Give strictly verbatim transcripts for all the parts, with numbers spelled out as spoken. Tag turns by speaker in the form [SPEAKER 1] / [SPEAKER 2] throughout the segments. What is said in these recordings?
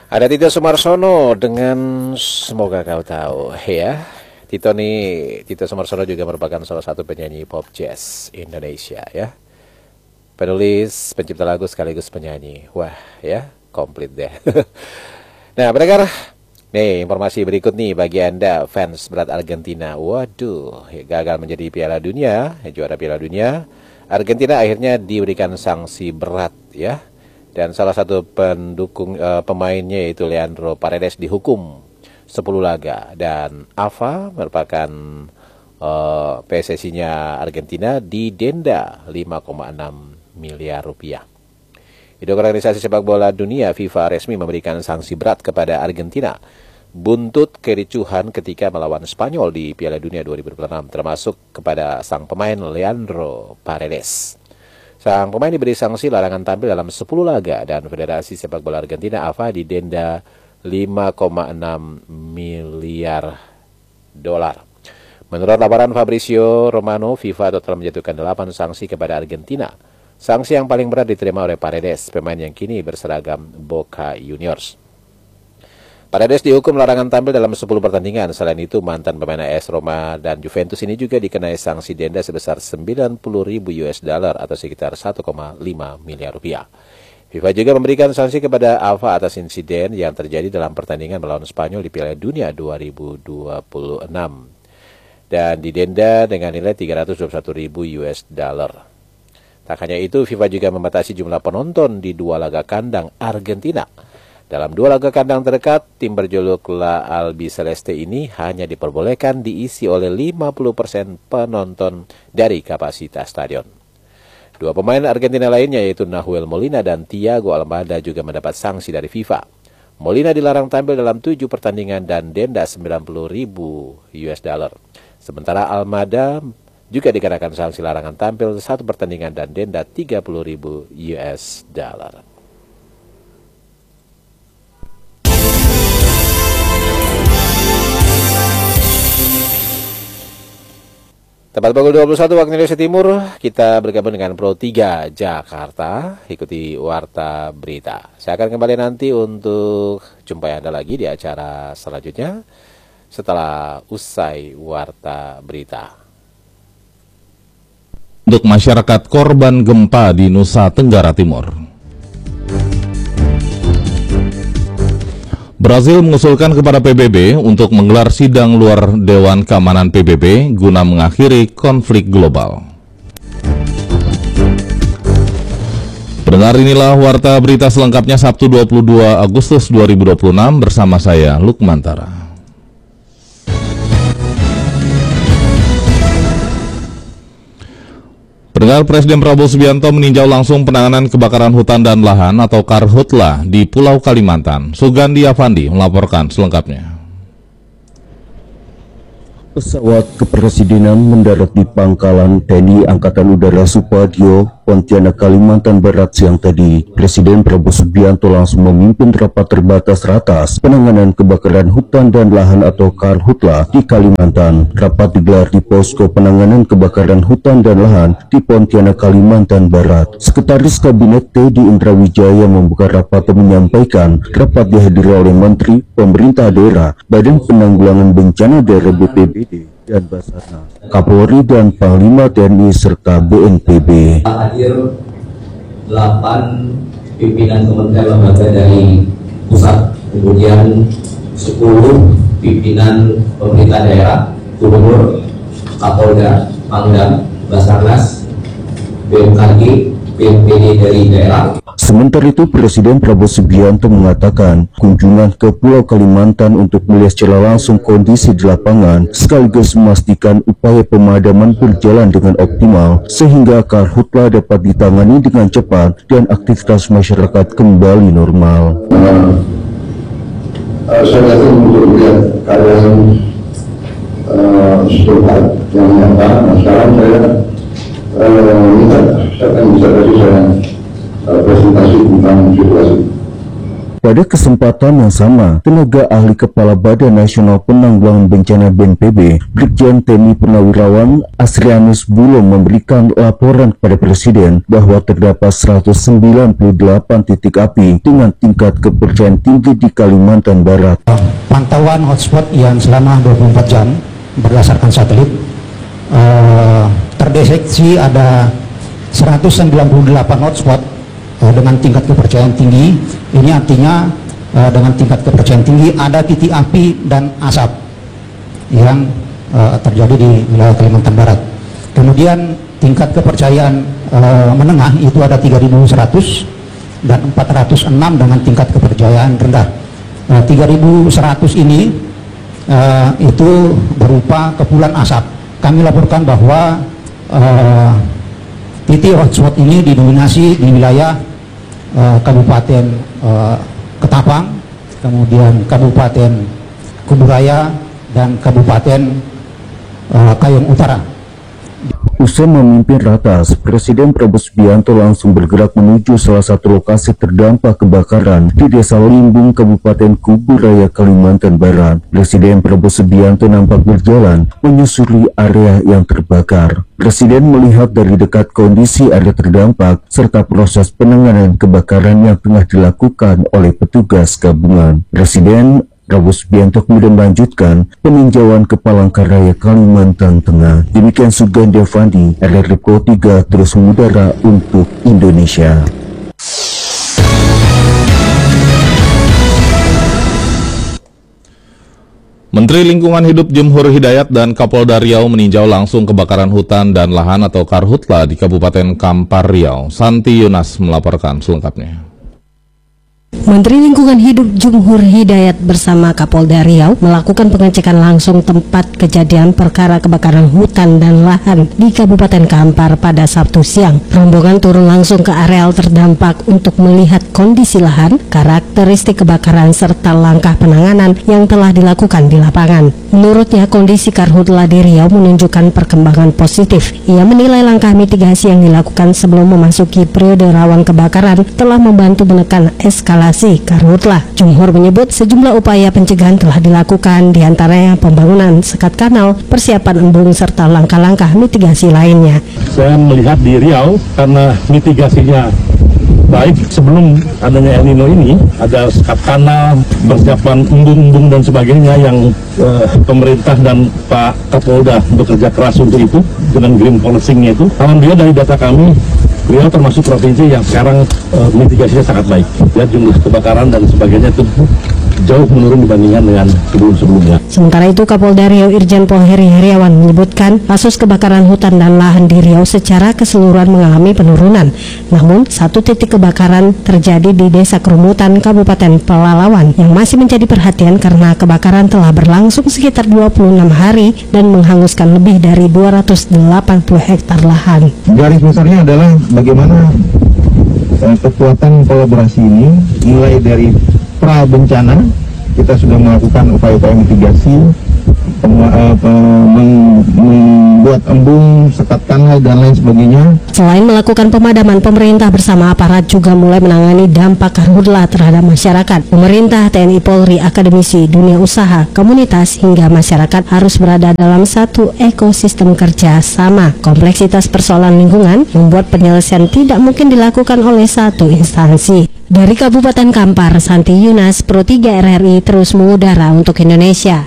[SPEAKER 1] Ada Tito Sumarsono dengan Semoga Kau Tahu, ya. Tito nih, Tito Sumarsono juga merupakan salah satu penyanyi pop jazz Indonesia, ya. Penulis, pencipta lagu sekaligus penyanyi. Wah, ya, komplit deh. Nah, pendengar, nih informasi berikut nih bagi Anda fans berat Argentina. Waduh, gagal menjadi Piala Dunia, juara Piala Dunia. Argentina akhirnya diberikan sanksi berat, ya. Dan salah satu pendukung uh, pemainnya yaitu Leandro Paredes dihukum sepuluh laga, dan A F A merupakan uh, P S S I-nya Argentina didenda lima koma enam miliar rupiah. Itu organisasi sepak bola dunia FIFA resmi memberikan sanksi berat kepada Argentina buntut kericuhan ketika melawan Spanyol di Piala Dunia dua ribu dua puluh enam, termasuk kepada sang pemain Leandro Paredes. Sang pemain diberi sanksi larangan tampil dalam sepuluh laga, dan Federasi Sepak Bola Argentina A F A didenda lima koma enam miliar dolar. Menurut laporan Fabrizio Romano, FIFA total menjatuhkan delapan sanksi kepada Argentina. Sanksi yang paling berat diterima oleh Paredes, pemain yang kini berseragam Boca Juniors. Paredes dihukum larangan tampil dalam sepuluh pertandingan. Selain itu, mantan pemain A S Roma dan Juventus ini juga dikenai sanksi denda sebesar sembilan puluh ribu U S dollar atau sekitar satu koma lima miliar rupiah. FIFA juga memberikan sanksi kepada A F A atas insiden yang terjadi dalam pertandingan melawan Spanyol di Piala Dunia dua ribu dua puluh enam dan didenda dengan nilai tiga ratus dua puluh satu ribu U S dollar. Tak hanya itu, FIFA juga membatasi jumlah penonton di dua laga kandang Argentina. Dalam dua laga kandang terdekat, tim berjuluk La Albiceleste ini hanya diperbolehkan diisi oleh lima puluh persen penonton dari kapasitas stadion. Dua pemain Argentina lainnya yaitu Nahuel Molina dan Thiago Almada juga mendapat sanksi dari FIFA. Molina dilarang tampil dalam tujuh pertandingan dan denda sembilan puluh ribu U S dollar. Sementara Almada juga dikenakan sanksi larangan tampil satu pertandingan dan denda tiga puluh ribu U S dollar. Tepat pukul dua puluh satu waktu Indonesia Timur, kita bergabung dengan Pro tiga Jakarta. Ikuti Warta Berita. Saya akan kembali nanti untuk jumpai Anda lagi di acara selanjutnya setelah usai Warta Berita.
[SPEAKER 2] Untuk masyarakat korban gempa di Nusa Tenggara Timur, Brazil mengusulkan kepada P B B untuk menggelar sidang luar Dewan Keamanan P B B guna mengakhiri konflik global. Pendengar, inilah Warta Berita selengkapnya Sabtu dua puluh dua Agustus dua ribu dua puluh enam bersama saya Lukmantara. Pendengar, Presiden Prabowo Subianto meninjau langsung penanganan kebakaran hutan dan lahan atau Karhutla di Pulau Kalimantan. Sugandi Avandi melaporkan selengkapnya.
[SPEAKER 3] Pesawat kepresidenan mendarat di pangkalan T N I Angkatan Udara Supadio, Pontianak, Kalimantan Barat siang tadi. Presiden Prabowo Subianto langsung memimpin rapat terbatas ratas penanganan kebakaran hutan dan lahan atau Karhutla di Kalimantan. Rapat digelar di posko penanganan kebakaran hutan dan lahan di Pontianak, Kalimantan Barat. Sekretaris Kabinet Teddy Indrawijaya membuka rapat dan menyampaikan rapat dihadiri oleh Menteri, Pemerintah Daerah, Badan Penanggulangan Bencana Daerah B P B D dan Basarnas, Kapolri dan Panglima T N I serta B N P B.
[SPEAKER 4] Hadir delapan pimpinan kementerian lembaga dari pusat, kemudian sepuluh pimpinan pemerintah daerah, Gubernur, Kapolda, Pangdam, Basarnas, B M K G, B N P D dari daerah.
[SPEAKER 3] Sementara itu, Presiden Prabowo Subianto mengatakan kunjungan ke Pulau Kalimantan untuk melihat secara langsung kondisi di lapangan sekaligus memastikan upaya pemadaman berjalan dengan optimal sehingga Karhutla dapat ditangani dengan cepat dan aktivitas masyarakat kembali normal.
[SPEAKER 5] Uh, uh, saya datang untuk melihat keadaan uh, setempat yang nyata. Nah, sekarang saya uh, minta, saya akan bisa tadi saya presentasi tentang situasi.
[SPEAKER 3] Pada kesempatan yang sama, tenaga ahli Kepala Badan Nasional Penanggulangan Bencana B N P B, Brigjen T N I Purnawirawan Asrianus Bulom memberikan laporan kepada Presiden bahwa terdapat seratus sembilan puluh delapan titik api dengan tingkat kepercayaan tinggi di Kalimantan Barat.
[SPEAKER 6] Pantauan hotspot yang selama dua puluh empat jam berdasarkan satelit uh, terdeteksi ada seratus sembilan puluh delapan hotspot uh, dengan tingkat kepercayaan tinggi. Ini artinya uh, dengan tingkat kepercayaan tinggi ada titik api dan asap yang uh, terjadi di wilayah Kalimantan Barat. Kemudian tingkat kepercayaan uh, menengah itu ada tiga ribu seratus dan empat ratus enam dengan tingkat kepercayaan rendah. uh, tiga ribu seratus ini uh, itu berupa kepulan asap. Kami laporkan bahwa uh, titik hotspot ini didominasi di wilayah uh, Kabupaten uh, Ketapang, kemudian Kabupaten Kuburaya, dan Kabupaten uh, Kayong Utara.
[SPEAKER 3] Usai memimpin ratas, Presiden Prabowo Subianto langsung bergerak menuju salah satu lokasi terdampak kebakaran di Desa Limbung, Kabupaten Kuburaya, Kalimantan Barat. Presiden Prabowo Subianto nampak berjalan menyusuri area yang terbakar. Presiden melihat dari dekat kondisi area terdampak serta proses penanganan kebakaran yang tengah dilakukan oleh petugas gabungan. Presiden Prabowo Subianto kemudian melanjutkan peninjauan ke Palangkaraya, Kalimantan Tengah. Demikian Sugandi Avandi, R R I tiga terus mengudara untuk Indonesia.
[SPEAKER 2] Menteri Lingkungan Hidup Jumhur Hidayat dan Kapolda Riau meninjau langsung kebakaran hutan dan lahan atau Karhutla di Kabupaten Kampar Riau. Santi Yunas melaporkan selengkapnya.
[SPEAKER 7] Menteri Lingkungan Hidup Jumhur Hidayat bersama Kapolda Riau melakukan pengecekan langsung tempat kejadian perkara kebakaran hutan dan lahan di Kabupaten Kampar pada Sabtu siang. Rombongan turun langsung ke areal terdampak untuk melihat kondisi lahan, karakteristik kebakaran, serta langkah penanganan yang telah dilakukan di lapangan. Menurutnya, kondisi Karhutla di Riau menunjukkan perkembangan positif. Ia menilai langkah mitigasi yang dilakukan sebelum memasuki periode rawan kebakaran telah membantu menekan eskalasi Karhutla. Jumhur menyebut sejumlah upaya pencegahan telah dilakukan, diantaranya pembangunan sekat kanal, persiapan embung, serta langkah-langkah mitigasi lainnya.
[SPEAKER 8] Saya melihat di Riau karena mitigasinya baik sebelum adanya El Nino ini, ada sekat kanal, persiapan embung-embung dan sebagainya yang eh, pemerintah dan Pak Kapolda bekerja keras untuk itu dengan green policing-nya itu. Alhamdulillah dari data kami, Riau termasuk provinsi yang sekarang uh, mitigasinya sangat baik. Ya, jumlah kebakaran dan sebagainya itu jauh menurun dibandingkan dengan sebelum-sebelumnya.
[SPEAKER 7] Sementara itu, Kapolda Riau Irjen Pol Heri Heriawan menyebutkan kasus kebakaran hutan dan lahan di Riau secara keseluruhan mengalami penurunan. Namun, satu titik kebakaran terjadi di Desa Kerumutan, Kabupaten Pelalawan yang masih menjadi perhatian karena kebakaran telah berlangsung sekitar dua puluh enam hari dan menghanguskan lebih dari dua ratus delapan puluh hektar lahan.
[SPEAKER 9] Garis besarnya adalah bagaimana eh, kekuatan kolaborasi ini mulai dari pra bencana, kita sudah melakukan upaya-upaya mitigasi, membuat embung, sekat kanal, dan lain sebagainya.
[SPEAKER 7] Selain melakukan pemadaman, pemerintah bersama aparat juga mulai menangani dampak Karhutla terhadap masyarakat. Pemerintah, T N I, Polri, akademisi, dunia usaha, komunitas, hingga masyarakat harus berada dalam satu ekosistem kerja sama. Kompleksitas persoalan lingkungan membuat penyelesaian tidak mungkin dilakukan oleh satu instansi. Dari Kabupaten Kampar, Santi Yunas, Pro tiga R R I terus mengudara untuk Indonesia.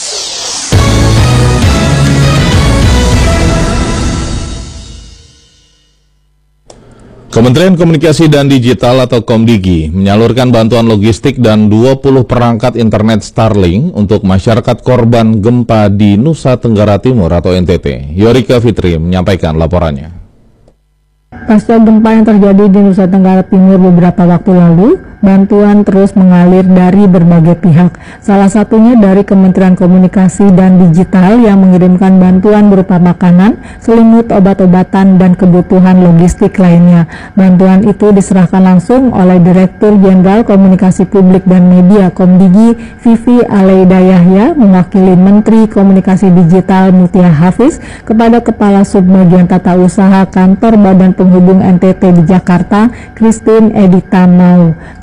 [SPEAKER 2] Kementerian Komunikasi dan Digital atau Komdigi menyalurkan bantuan logistik dan dua puluh perangkat internet Starlink untuk masyarakat korban gempa di Nusa Tenggara Timur atau N T T. Yorika Fitri menyampaikan laporannya.
[SPEAKER 10] Pasca gempa yang terjadi di Nusa Tenggara Timur beberapa waktu lalu, bantuan terus mengalir dari berbagai pihak. Salah satunya dari Kementerian Komunikasi dan Digital yang mengirimkan bantuan berupa makanan, selimut, obat-obatan, dan kebutuhan logistik lainnya. Bantuan itu diserahkan langsung oleh Direktur Jenderal Komunikasi Publik dan Media Komdigi, Vivi Aleida Yahya, mewakili Menteri Komunikasi Digital Mutia Hafiz kepada Kepala Subbagian Tata Usaha Kantor Badan Penghubung N T T di Jakarta, Christine Edita Mau.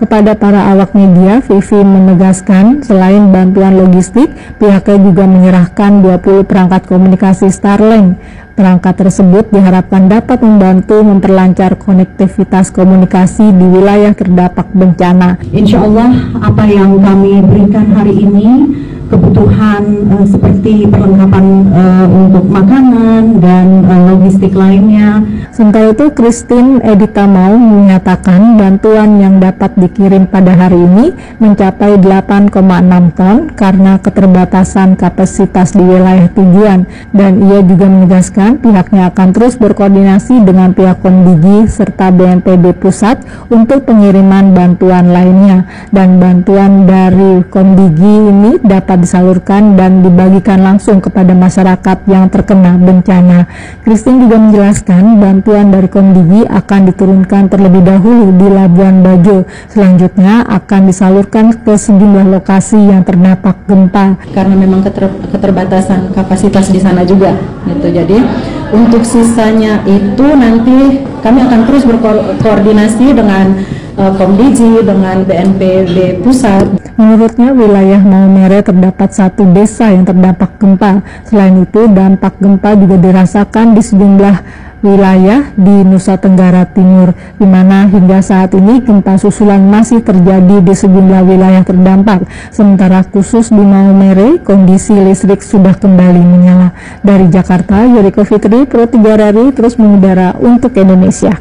[SPEAKER 10] Kepada para awak media, Vivi menegaskan selain bantuan logistik, pihaknya juga menyerahkan dua puluh perangkat komunikasi Starlink. Perangkat tersebut diharapkan dapat membantu memperlancar konektivitas komunikasi di wilayah terdampak bencana.
[SPEAKER 11] Insya Allah apa yang kami berikan hari ini, kebutuhan uh, seperti perlengkapan uh, untuk makanan dan uh, logistik lainnya.
[SPEAKER 10] Sementara itu, Christine Edita Mau menyatakan bantuan yang dapat dikirim pada hari ini mencapai delapan koma enam ton karena keterbatasan kapasitas di wilayah tujuan, dan ia juga menegaskan pihaknya akan terus berkoordinasi dengan pihak Komdigi serta B N P B Pusat untuk pengiriman bantuan lainnya, dan bantuan dari Komdigi ini dapat disalurkan dan dibagikan langsung kepada masyarakat yang terkena bencana. Christine juga menjelaskan bantuan dari Komdigi akan diturunkan terlebih dahulu di Labuan Bajo. Selanjutnya akan disalurkan ke sejumlah lokasi yang terdampak gempa.
[SPEAKER 11] Karena memang keter keterbatasan kapasitas di sana juga, gitu. Jadi untuk sisanya itu nanti kami akan terus berkoordinasi dengan uh, Komdigi, dengan B N P B Pusat.
[SPEAKER 10] Menurutnya, wilayah Maumere terdapat satu desa yang terdampak gempa. Selain itu, dampak gempa juga dirasakan di sejumlah wilayah di Nusa Tenggara Timur, di mana hingga saat ini gempa susulan masih terjadi di sejumlah wilayah terdampak. Sementara khusus di Maumere, kondisi listrik sudah kembali menyala. Dari Jakarta, Yoriko Fitri, Pro tiga R I, terus mengudara untuk Indonesia.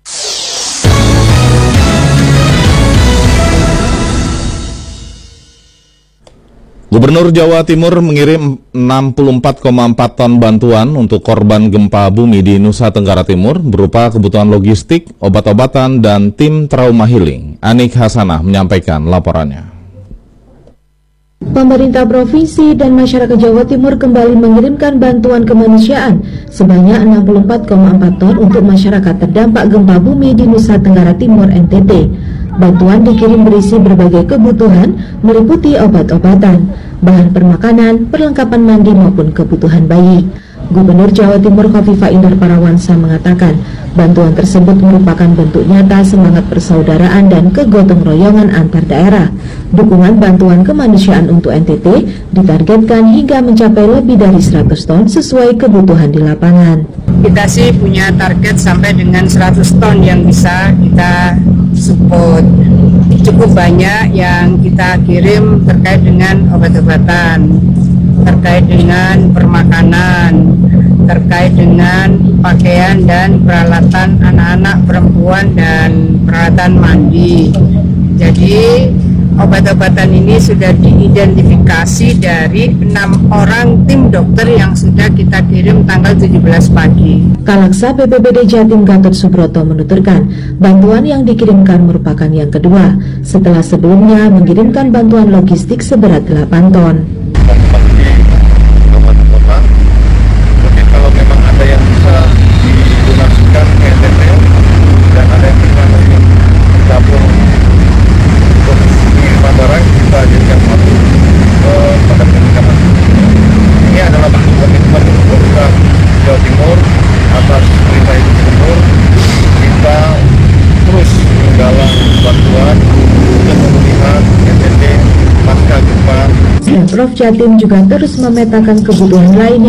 [SPEAKER 2] Gubernur Jawa Timur mengirim enam puluh empat koma empat ton bantuan untuk korban gempa bumi di Nusa Tenggara Timur berupa kebutuhan logistik, obat-obatan, dan tim trauma healing. Anik Hasanah menyampaikan laporannya.
[SPEAKER 12] Pemerintah Provinsi dan masyarakat Jawa Timur kembali mengirimkan bantuan kemanusiaan sebanyak enam puluh empat koma empat ton untuk masyarakat terdampak gempa bumi di Nusa Tenggara Timur N T T. Bantuan dikirim berisi berbagai kebutuhan meliputi obat-obatan, bahan permakanan, perlengkapan mandi maupun kebutuhan bayi. Gubernur Jawa Timur Khofifah Indar Parawansa mengatakan bantuan tersebut merupakan bentuk nyata semangat persaudaraan dan kegotong royongan antar daerah. Dukungan bantuan kemanusiaan untuk N T T ditargetkan hingga mencapai lebih dari seratus ton sesuai kebutuhan di lapangan.
[SPEAKER 13] Kita sih punya target sampai dengan seratus ton yang bisa kita support. Cukup banyak yang kita kirim terkait dengan obat-obatan, terkait dengan permakanan, terkait dengan pakaian dan peralatan anak-anak, perempuan, dan peralatan mandi. Jadi obat-obatan ini sudah diidentifikasi dari enam orang tim dokter yang sudah kita kirim tanggal tujuh belas pagi.
[SPEAKER 12] Kalaksa B P B D Jatim Gatot Subroto menuturkan bantuan yang dikirimkan merupakan yang kedua setelah sebelumnya mengirimkan bantuan logistik seberat delapan ton.
[SPEAKER 5] Mungkin kalau memang ada yang bisa didonasikan ke N T T dan ada yang bisa bergabung untuk pengiriman barang, kita jadikan satu pada peningkatan. Ini adalah bantuan dari pemerintah Jawa Timur atas perintah Ibu Gubernur. Kita terus menggalang bantuan untuk pemulihan N T T pasca gempa.
[SPEAKER 12] Pemprov Jatim juga terus memetakan kebutuhan lainnya